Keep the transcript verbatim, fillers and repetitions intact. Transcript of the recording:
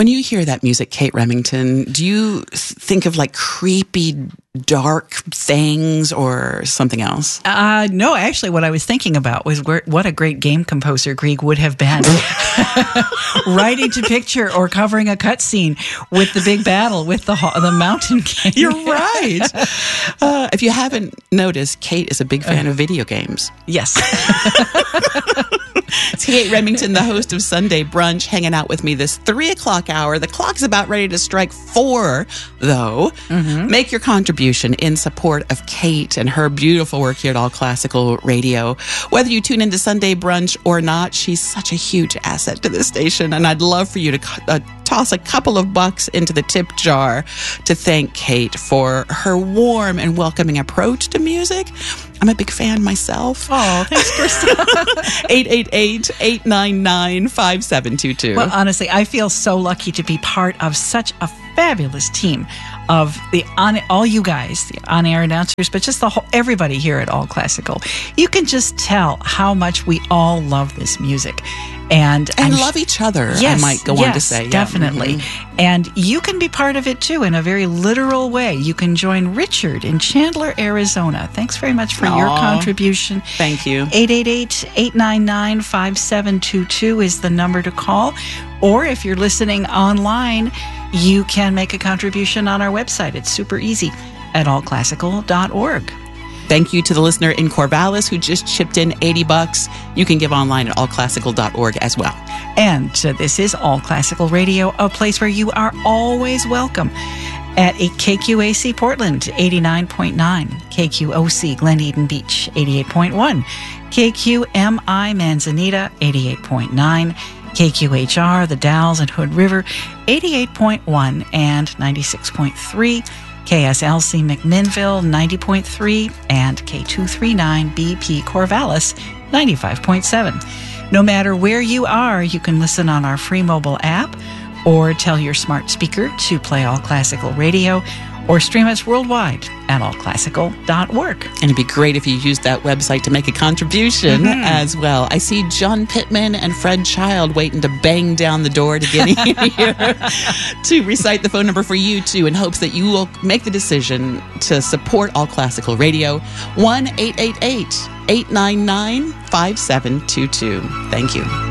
When you hear that music, Kate Remington, do you think of like creepy, dark things or something else? Uh, no, actually, what I was thinking about was where, what a great game composer Grieg would have been. Writing to picture or covering a cutscene with the big battle with the the Mountain King. You're right. Uh, if you haven't noticed, Kate is a big fan of video games. Yes. It's Kate Remington, the host of Sunday Brunch, hanging out with me this three o'clock hour. The clock's about ready to strike four, though. Mm-hmm. Make your contribution in support of Kate and her beautiful work here at All Classical Radio. Whether you tune into Sunday Brunch or not, she's such a huge asset to this station, and I'd love for you to uh, toss a couple of bucks into the tip jar to thank Kate for her warm and welcoming approach to music. I'm a big fan myself. Oh, thanks, Krista. eight eight eight, eight nine nine, five seven two two. Well, honestly, I feel so lucky to be part of such a fabulous team of the on all you guys, the on-air announcers, but just the whole everybody here at All Classical. You can just tell how much we all love this music. And, and I'm, love each other, yes, I might go yes, on to say. Definitely. Yeah. Mm-hmm. And you can be part of it, too, in a very literal way. You can join Richard in Chandler, Arizona. Thanks very much for Aww. your contribution. Thank you. eight eight eight, eight nine nine, five seven two two is the number to call. Or if you're listening online, you can make a contribution on our website. It's super easy at all classical dot org. Thank you to the listener in Corvallis who just chipped in eighty bucks. You can give online at all classical dot org as well. And uh, this is All Classical Radio, a place where you are always welcome. At K Q A C Portland, eighty-nine point nine, K Q O C Glen Eden Beach, eighty-eight point one, K Q M I Manzanita, eighty-eight point nine, K Q H R, The Dalles and Hood River, eighty-eight point one and ninety-six point three, K S L C McMinnville, ninety point three, and K two thirty-nine B P Corvallis, ninety-five point seven. No matter where you are, you can listen on our free mobile app or tell your smart speaker to play All Classical Radio or stream us worldwide at all classical dot org. And it'd be great if you used that website to make a contribution mm-hmm. as well. I see John Pittman and Fred Child waiting to bang down the door to get in here to recite the phone number for you, too, in hopes that you will make the decision to support All Classical Radio. one eight eight eight, eight nine nine, five seven two two. Thank you.